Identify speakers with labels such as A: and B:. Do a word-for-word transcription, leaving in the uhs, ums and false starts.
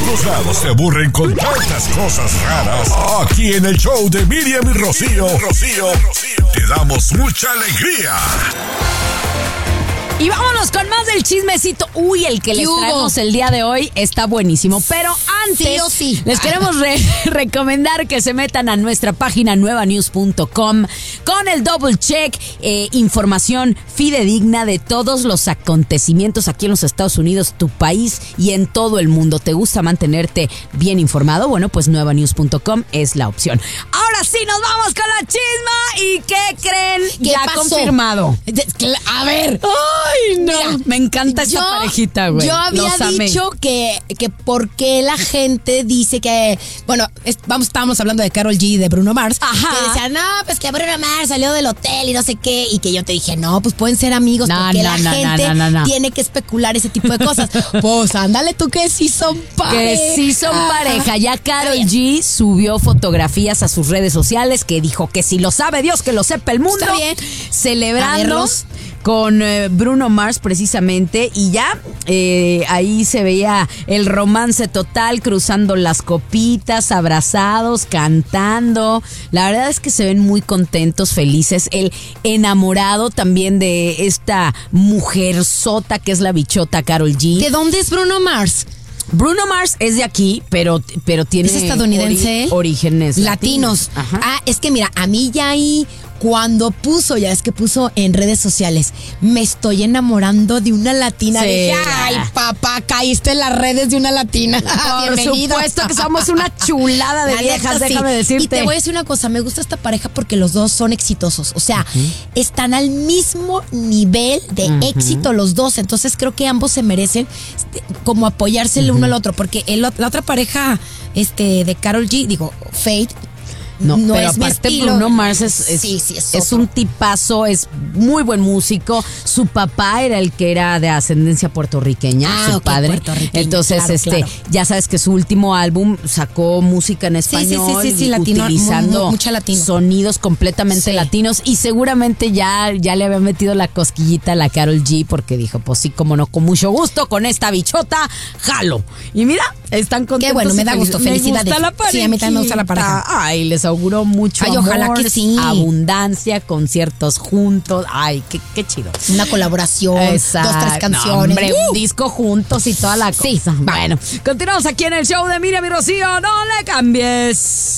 A: todos lados te aburren con tantas cosas raras. Aquí en el show de Miriam y Rocío, Rocío, te damos mucha alegría.
B: Y vámonos con más del chismecito. Uy, el que les traemos el día de hoy está buenísimo. Pero antes,
C: sí o sí.
B: les queremos re- recomendar que se metan a nuestra página nueva news punto com con el double check, eh, información fidedigna de todos los acontecimientos aquí en los Estados Unidos, tu país y en todo el mundo. ¿Te gusta mantenerte bien informado? Bueno, pues nueva news punto com es la opción. Ahora sí, nos vamos con la chisma. ¿Y qué creen?
C: ¿Qué
B: ya
C: pasó?
B: Confirmado.
C: A ver.
B: Ay, no.
C: Mira,
B: me encanta esta
C: yo,
B: parejita, güey.
C: Yo había
B: Los amé.
C: dicho que, que por qué la gente dice que... Bueno, es- vamos, estábamos hablando de Karol G y de Bruno Mars.
B: Ajá.
C: Que decían, no, pues que Bruno Mars salió del hotel y no sé qué. Y que yo te dije, no, pues pueden ser amigos.
B: No,
C: porque
B: no,
C: la
B: no,
C: gente
B: no, no, no.
C: tiene que especular ese tipo de cosas. Pues ándale tú que sí son pareja.
B: Que sí son pareja. Ya Karol G subió fotografías a sus redes sociales que dijo que si lo sabe Dios, que lo sepa el mundo.
C: Está bien.
B: Celebrando
C: A verlos.
B: con eh, Bruno Mars precisamente. Y ya eh, ahí se veía el romance total, cruzando las copitas, abrazados, cantando. La verdad es que se ven muy contentos, felices. El enamorado también de esta mujer sota que es la bichota Karol G.
C: ¿De dónde es Bruno Mars?
B: Bruno Mars es de aquí, pero, pero tiene
C: ¿Es estadounidense?
B: ori- orígenes
C: Latinos.
B: Ajá.
C: Ah, es que mira, a mí ya ahí, cuando puso, ya es que puso en redes sociales, me estoy enamorando de una latina.
B: Sí.
C: Dije, ay, papá, caíste en las redes de una latina.
B: Por
C: Bienvenido.
B: supuesto que somos una chulada de
C: La
B: viejas,
C: neta, sí.
B: déjame decirte.
C: Y te voy a decir una cosa, me gusta esta pareja porque los dos son exitosos. O sea, están al mismo nivel de éxito los dos. Entonces creo que ambos se merecen este, como apoyarse el uno al otro. Porque el, la otra pareja este, de Karol G, digo, Faith,
B: No,
C: no
B: pero
C: es mi
B: aparte
C: estilo.
B: Bruno Mars es, es,
C: Sí, sí, es
B: es
C: otro.
B: un tipazo, es muy buen músico. Su papá era el que era de ascendencia puertorriqueña,
C: Ah,
B: su
C: ok,
B: padre.
C: puertorriqueño,
B: Entonces,
C: claro,
B: este,
C: claro.
B: ya sabes que su último álbum sacó música en
C: Sí, sí, sí,
B: español,
C: sí, sí, latino,
B: utilizando
C: mu- mu- mucha latino.
B: sonidos completamente
C: Sí.
B: latinos, y seguramente ya, ya le había metido la cosquillita a la Karol G porque dijo, pues sí, como no, con mucho gusto, con esta bichota, jalo. Y mira, están contentos.
C: Qué bueno, me
B: y
C: da
B: felices.
C: gusto, felicidades.
B: Me gusta la
C: Sí, a mí también me gusta la pareja.
B: parejita. Ay, les auguro mucho
C: Ay,
B: amor,
C: ojalá que sí.
B: abundancia, conciertos juntos. Ay, qué, qué chido.
C: Una colaboración,
B: Exacto.
C: dos, tres
B: No,
C: canciones.
B: hombre,
C: ¡Uh!
B: un disco juntos y toda la cosa.
C: Sí, va.
B: Bueno, continuamos aquí en el show de Miriam y Rocío. No le cambies.